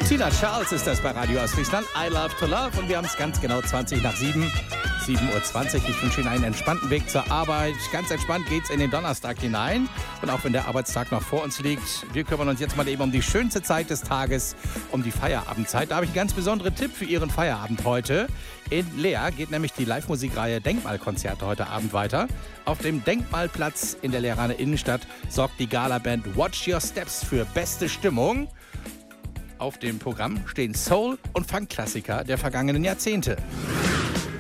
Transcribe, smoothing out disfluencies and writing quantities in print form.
Tina Charles ist das bei Radio Ostfriesland. I Love to Love. Und wir haben es ganz genau 20 nach 7. 7.20 Uhr. Ich wünsche Ihnen einen entspannten Weg zur Arbeit. Ganz entspannt geht's in den Donnerstag hinein. Und auch wenn der Arbeitstag noch vor uns liegt, wir kümmern uns jetzt mal eben um die schönste Zeit des Tages, um die Feierabendzeit. Da habe ich einen ganz besonderen Tipp für Ihren Feierabend heute. In Leer geht nämlich die Live-Musikreihe Denkmalkonzerte heute Abend weiter. Auf dem Denkmalplatz in der Leeraner Innenstadt sorgt die Galaband Watch Your Steps für beste Stimmung. Auf dem Programm stehen Soul- und Funk-Klassiker der vergangenen Jahrzehnte.